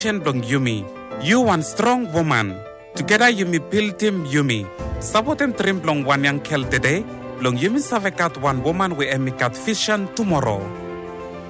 blong Yumi. You one strong woman. Together Yumi build him Yumi. Sabotem trim blong one young kel today. Blong Yumi savekat one woman we emikat fission tomorrow.